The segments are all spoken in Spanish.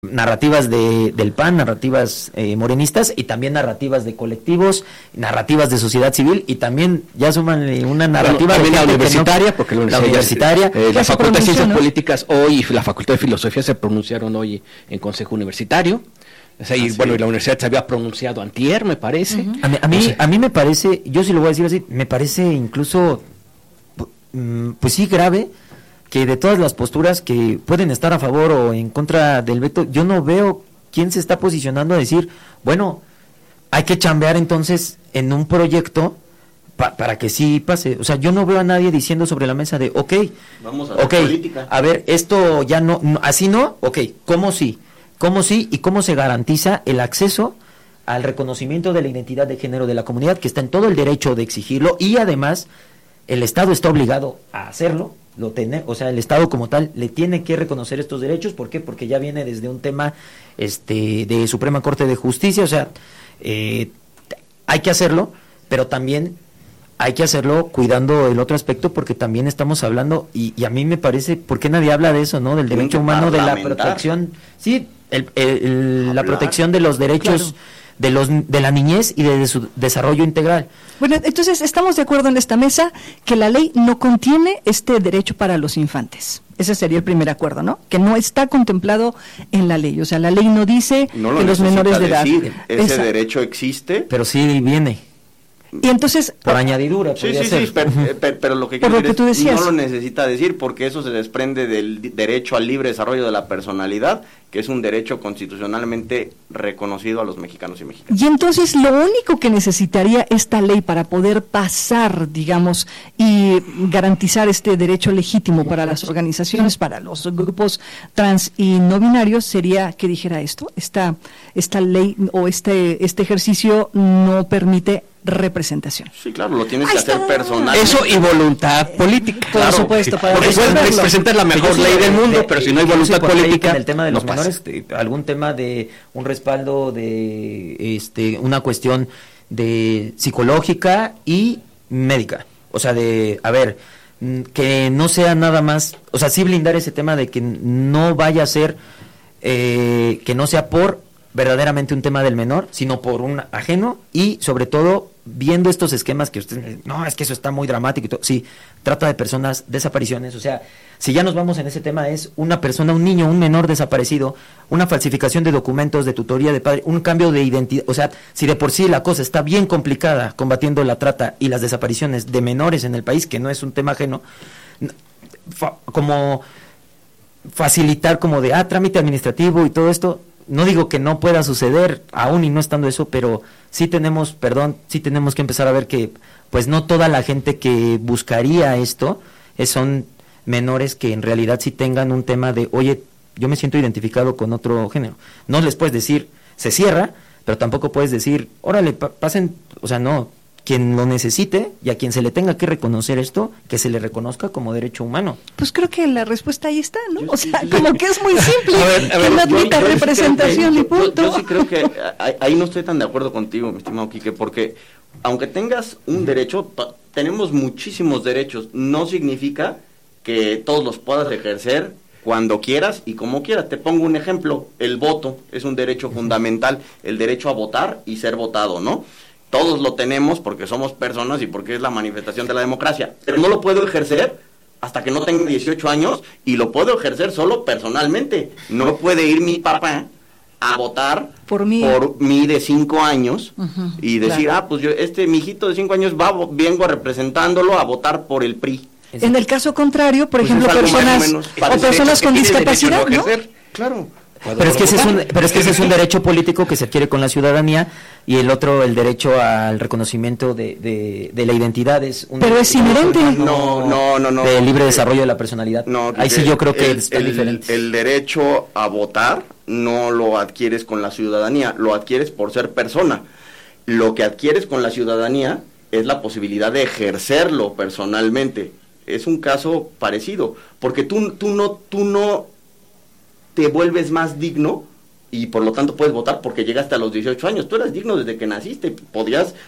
narrativas del PAN, narrativas morenistas y también narrativas de colectivos, narrativas de sociedad civil y también ya suman una narrativa de la universitaria, porque la universitaria, la Facultad de Ciencias Políticas hoy y la Facultad de Filosofía se pronunciaron hoy en Consejo Universitario. O sea, y bueno, y la universidad se había pronunciado antier, me parece. A mí me parece, yo sí lo voy a decir así, me parece incluso, pues sí, grave, que de todas las posturas que pueden estar a favor o en contra del veto, yo no veo quién se está posicionando a decir, bueno, hay que chambear entonces en un proyecto para que sí pase. O sea, yo no veo a nadie diciendo sobre la mesa de, vamos a hacer política. A ver, esto ya no, así no, ¿cómo sí? ¿Cómo sí y cómo se garantiza el acceso al reconocimiento de la identidad de género de la comunidad, que está en todo el derecho de exigirlo y además el Estado está obligado a hacerlo? O sea, el Estado como tal le tiene que reconocer estos derechos. ¿Por qué? Porque ya viene desde un tema de Suprema Corte de Justicia. O sea, hay que hacerlo, pero también hay que hacerlo cuidando el otro aspecto, porque también estamos hablando, y a mí me parece, ¿por qué nadie habla de eso, no? Del derecho humano, de la protección, sí, la protección de los derechos, claro, de la niñez y de su desarrollo integral. Bueno, entonces estamos de acuerdo en esta mesa que la ley no contiene este derecho para los infantes. Ese sería el primer acuerdo, ¿no? Que no está contemplado en la ley. O sea, la ley no dice que los menores de edad. Ese derecho existe. Pero sí viene. Y entonces por añadidura sí, pero lo que quiero decir es, no lo necesita decir, porque eso se desprende del derecho al libre desarrollo de la personalidad, que es un derecho constitucionalmente reconocido a los mexicanos y mexicanas. Y entonces lo único que necesitaría esta ley para poder pasar, digamos, y garantizar este derecho legítimo para las organizaciones, para los grupos trans y no binarios, sería que dijera esto: esta ley o este ejercicio no permite representación. Sí, claro, lo tienes que hacer personal. Eso y voluntad política. Por supuesto, para porque puedes presentar la mejor ley del mundo, pero si no hay voluntad política, en el tema de los no menores, algún tema de un respaldo de una cuestión de psicológica y médica. O sea, que no sea nada más, o sea, sí blindar ese tema de que no vaya a ser que no sea por verdaderamente un tema del menor, sino por un ajeno, y sobre todo viendo estos esquemas que ustedes, no, es que eso está muy dramático y todo. Sí, trata de personas, desapariciones. O sea, si ya nos vamos en ese tema, es una persona, un niño, un menor desaparecido, una falsificación de documentos, de tutoría de padre, un cambio de identidad. O sea, si de por sí la cosa está bien complicada combatiendo la trata y las desapariciones de menores en el país, que no es un tema ajeno, como facilitar como de trámite administrativo y todo esto. No digo que no pueda suceder, aún y no estando eso, pero sí tenemos que empezar a ver que pues no toda la gente que buscaría esto son menores que en realidad sí tengan un tema de, oye, yo me siento identificado con otro género. No les puedes decir, se cierra, pero tampoco puedes decir, órale, pasen, o sea, no, quien lo necesite y a quien se le tenga que reconocer esto, que se le reconozca como derecho humano. Pues creo que la respuesta ahí está, ¿no? O sea, como que es muy simple, que no admita representación y punto. Yo sí creo que ahí no estoy tan de acuerdo contigo, mi estimado Quique, porque aunque tengas un derecho, tenemos muchísimos derechos, no significa que todos los puedas ejercer cuando quieras y como quieras. Te pongo un ejemplo: el voto es un derecho fundamental, el derecho a votar y ser votado, ¿no? Todos lo tenemos porque somos personas y porque es la manifestación de la democracia, pero no lo puedo ejercer hasta que no tenga 18 años, y lo puedo ejercer solo personalmente. No puede ir mi papá a votar por mí de 5 años y decir, claro, pues yo, mi hijito de 5 años vengo representándolo a votar por el PRI. En el caso contrario, por ejemplo, personas con discapacidad, ¿no? Claro. Pero es que ese es un derecho político que se adquiere con la ciudadanía, y el otro, el derecho al reconocimiento de la identidad, es un pero es inherente. No. De libre desarrollo de la personalidad. No, ahí sí yo creo que está diferente. El derecho a votar no lo adquieres con la ciudadanía, lo adquieres por ser persona. Lo que adquieres con la ciudadanía es la posibilidad de ejercerlo personalmente. Es un caso parecido, porque tú no te vuelves más digno y por lo tanto puedes votar porque llegaste a los 18 años. Tú eras digno desde que naciste,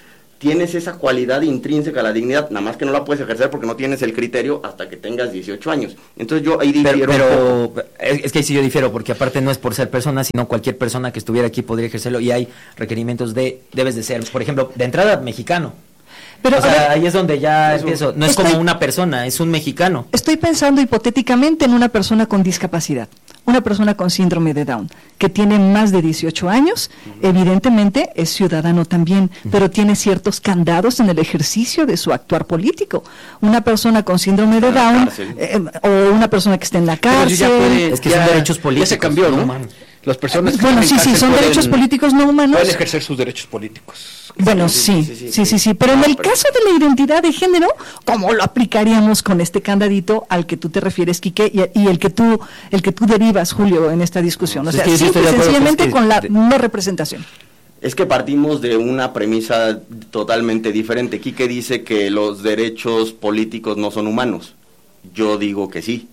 tienes esa cualidad intrínseca, la dignidad, nada más que no la puedes ejercer porque no tienes el criterio hasta que tengas 18 años. Entonces yo ahí difiero. Pero es que ahí sí yo difiero, porque aparte no es por ser persona, sino cualquier persona que estuviera aquí podría ejercerlo, y hay requerimientos debes de ser, por ejemplo, de entrada mexicano. Pero, o sea, ahí es donde ya empiezo. No es como una persona, es un mexicano. Estoy pensando hipotéticamente en una persona con discapacidad, una persona con síndrome de Down, que tiene más de 18 años, evidentemente es ciudadano también, pero tiene ciertos candados en el ejercicio de su actuar político. Una persona con síndrome de Down, o una persona que esté en la cárcel. Es que son derechos políticos. Ya se cambió, ¿no? Las personas que bueno, sí, son derechos políticos no humanos. Pueden ejercer sus derechos políticos. Bueno, sí, pero en el caso de la identidad de género, ¿cómo lo aplicaríamos con este candadito al que tú te refieres, Quique, y el que tú derivas, Julio, en esta discusión? O sea, sencillamente con la no representación. Es que partimos de una premisa totalmente diferente. Quique dice que los derechos políticos no son humanos. Yo digo que sí.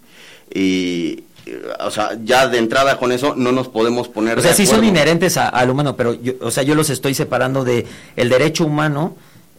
Y o sea, ya de entrada con eso no nos podemos poner de acuerdo. Sí son inherentes al humano, pero yo los estoy separando de el derecho humano.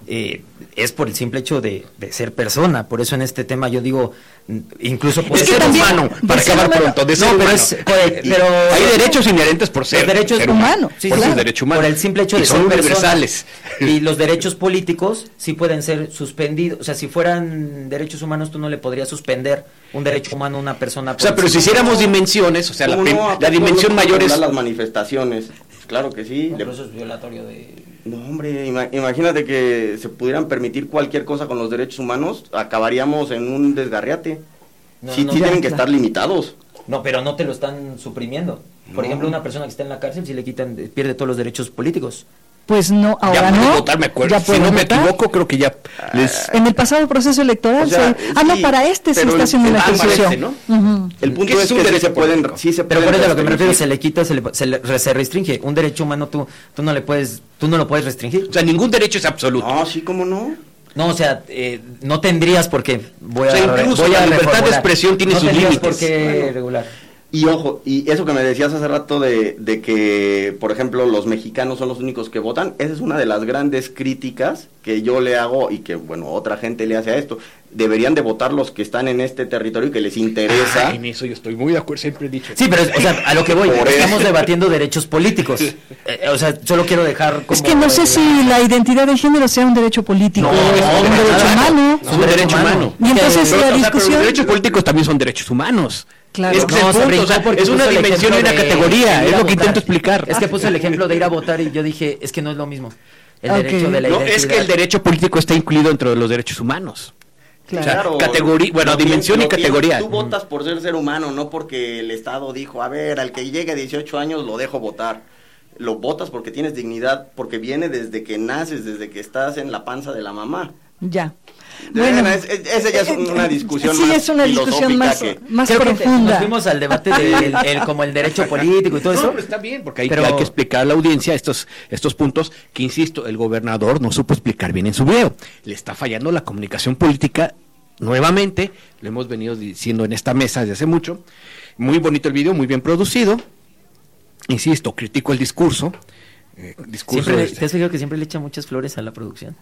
Es por el simple hecho de ser persona. Por eso en este tema yo digo, incluso por ser humano, para acabar pronto, de ser humano. Pero hay derechos inherentes por ser humano. Sí, por claro. Derecho humano. Por el simple hecho de ser universales. Y los derechos políticos sí pueden ser suspendidos. O sea, si fueran derechos humanos, tú no le podrías suspender un derecho humano a una persona. O sea, pero si hiciéramos dimensiones, o sea, la dimensión mayor es las manifestaciones. Claro que sí. No, pero eso es violatorio de... No, hombre, imagínate que se pudieran permitir cualquier cosa con los derechos humanos, acabaríamos en un desgarriate. Tienen que estar limitados. No, pero no te lo están suprimiendo. Por ejemplo, una persona que está en la cárcel, si le quitan, pierde todos los derechos políticos. Pues no, ahora ya no. Votar, me acuerdo. Si no me equivoco, creo que ya en el pasado proceso electoral. O sea, no, para sí está haciendo una ejercicio. ¿no? El punto es que se pueden. Pero por eso a lo que me refiero, se le quita, se restringe. Un derecho humano tú no lo puedes restringir. O sea, ningún derecho es absoluto. No, sí, ¿cómo no? No, o sea, no tendrías por qué. Incluso la libertad de expresión tiene sus límites. ¿Por qué regular? Y ojo, y eso que me decías hace rato de que, por ejemplo, los mexicanos son los únicos que votan, esa es una de las grandes críticas que yo le hago y que, bueno, otra gente le hace a esto. Deberían de votar los que están en este territorio y que les interesa. En eso yo estoy muy de acuerdo, siempre he dicho. Sí, pero, o sea, a lo que voy, estamos debatiendo derechos políticos. O sea, solo quiero dejar como... Es que no sé si la identidad de género sea un derecho político o un derecho humano. Es un derecho humano. Y entonces la discusión... Pero los derechos políticos también son derechos humaos. Claro. Es que es una dimensión y una categoría, es lo que intento explicar. Es que puse el ejemplo de ir a votar y yo dije, es que no es lo mismo. El derecho de la identidad. Es que el derecho político está incluido dentro de los derechos humanos. Claro. O sea, dimensión y categoría. Tú votas por ser humano, no porque el Estado dijo, a ver, al que llegue a 18 años lo dejo votar. Lo votas porque tienes dignidad, porque viene desde que naces, desde que estás en la panza de la mamá. Ya. Bueno, esa ya es una discusión más es una discusión más Nos profunda. fuimos al debate como el derecho político y todo eso. Pero está bien, porque hay que explicar a la audiencia estos puntos que, insisto, el gobernador no supo explicar bien en su video. Le está fallando la comunicación política nuevamente, lo hemos venido diciendo en esta mesa desde hace mucho. Muy bonito el video, muy bien producido. Insisto, critico el discurso. Siempre, ¿te has fijado que siempre le echa muchas flores a la producción?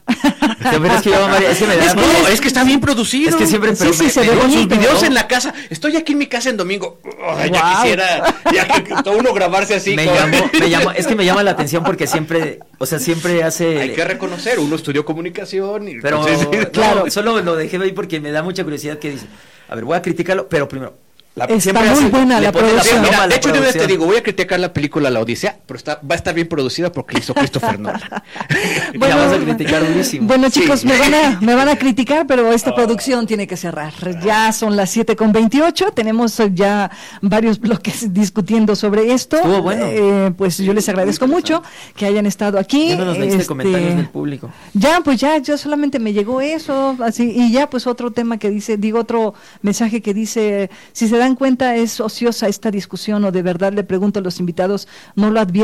Es que está bien producido. Es que siempre se ve sus videos en la casa. Estoy aquí en mi casa en domingo. Ya quisiera todo uno grabarse así. Es que me llama la atención porque siempre hace... Hay que reconocer, uno estudió comunicación. Pero claro, solo lo dejé ahí porque me da mucha curiosidad que dice, a ver, voy a criticarlo, pero primero... Está muy buena la producción. Mira, de hecho, yo te digo, voy a criticar la película La Odisea, pero va a estar bien producida porque la hizo Christopher Nolan. Bueno, vas a criticar durísimo. Bueno, chicos, me van a criticar, pero esta producción tiene que cerrar. Ya son las 7:28, tenemos ya varios bloques discutiendo sobre esto. Estuvo bueno. Pues yo les agradezco mucho que hayan estado aquí. Ya no nos leíste comentarios del público. Ya solamente me llegó eso, así, y ya pues otro tema que dice, otro mensaje que dice, si se dan cuenta, es ociosa esta discusión, o de verdad, le pregunto a los invitados, ¿no lo advierten?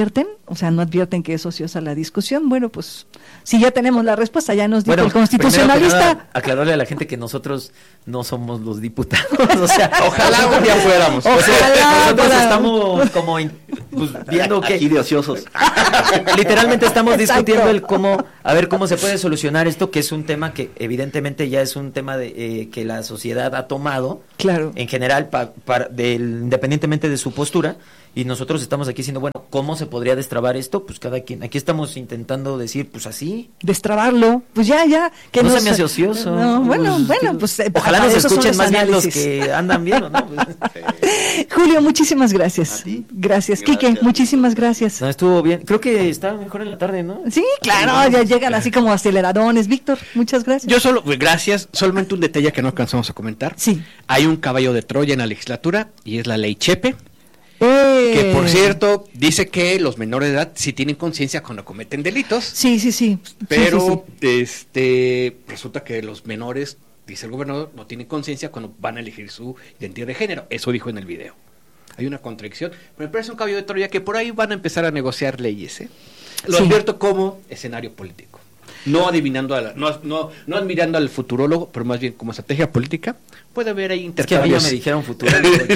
O sea, no advierten que es ociosa la discusión. Bueno, pues si ya tenemos la respuesta, ya nos dijo el primero que constitucionalista. nada, aclararle a la gente que nosotros no somos los diputados. O sea, Ojalá un día fuéramos. Ojalá, nosotros para- estamos como pues, viendo que Aquí de ociosos. literalmente estamos Exacto. discutiendo el cómo, a ver cómo se puede solucionar esto, que es un tema que evidentemente ya es un tema de que la sociedad ha tomado Claro. en general independientemente de su postura, y nosotros estamos aquí diciendo, bueno, ¿cómo se podría destrabar esto? Pues cada quien, aquí estamos intentando decir, pues así. Destrabarlo, pues ya, que No nos- se me hace ocioso. No, bueno, pues Ojalá para nos eso son escuchen los más bien los análisis. que andan bien, ¿o no? Pues, Julio, muchísimas gracias. A ti. Gracias. Gracias. Quique, muchísimas gracias. no, estuvo bien. Creo que estaba mejor en la tarde, ¿no? Sí, claro, ya llegan así como aceleradones. Víctor, muchas gracias. Yo gracias, solamente un detalle que no alcanzamos a comentar. Sí. Hay un caballo de Troya en la legislatura y es la ley Chepe, que por cierto dice que los menores de edad sí tienen conciencia cuando cometen delitos, Sí. pero Sí, sí. resulta que los menores, dice el gobernador, no tienen conciencia cuando van a elegir su identidad de género. Eso dijo en el video. Hay una contradicción, pero me parece un caballo de Troya que por ahí van a empezar a negociar leyes. Lo Sí. advierto como escenario político. No adivinando, no admirando al futurólogo, pero más bien como estrategia política, puede haber ahí Es que a mí ya intercambios. me dijeron futuro.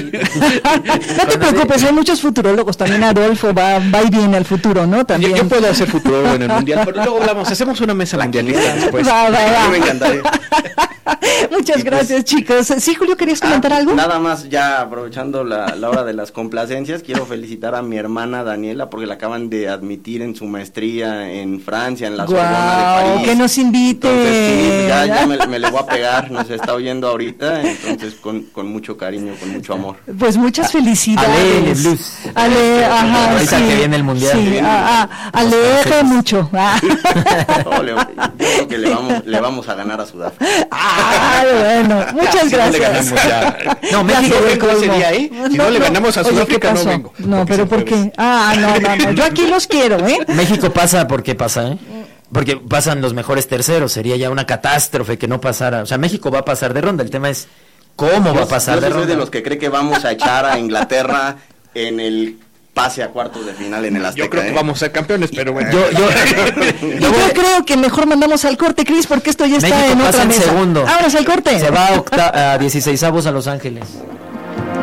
No te preocupes, hay muchos futurólogos. También Adolfo va y viene al futuro, ¿no? También. Yo puedo hacer futurólogo en el mundial, pero luego hacemos una mesa mundialista después. Va. A mí me encantaría. Muchas Y pues, gracias, chicos. Sí, Julio, ¿querías comentar algo? Nada más, ya aprovechando la hora de las complacencias, quiero felicitar a mi hermana Daniela porque la acaban de admitir en su maestría en Francia, en la Sorbona de Guau, París. que nos invite. Entonces, sí, ya me le voy a pegar, nos está oyendo ahorita, entonces con mucho cariño, con mucho amor. Pues muchas felicidades. Ale Blues. Ale, ajá, Ahorita sí. que viene el mundial. Sí, aleje mucho. No, yo creo que le vamos a ganar a Sudáfrica. Bueno, muchas Si no le gracias. ganamos ya. No, Ya México se vengo colmó. ese día, ¿eh? Si no le ganamos a Oye, ¿qué Sudáfrica, no pasó? vengo. No, Porque pero es ¿por qué? jueves. No. Yo aquí los quiero, ¿eh? México pasa porque pasa, ¿eh? Porque pasan los mejores terceros, sería ya una catástrofe que no pasara. O sea, México va a pasar de ronda, el tema es cómo va a pasar Yo de sí soy ronda. de los que cree que vamos a echar a Inglaterra en el pase a cuartos de final en el Azteca. Yo creo que vamos a ser campeones, pero bueno. Yo creo que mejor mandamos al corte, Cris, porque esto ya está México en pasa otra en mesa. segundo. Vámonos al corte. Se va a 16avos a Los Ángeles.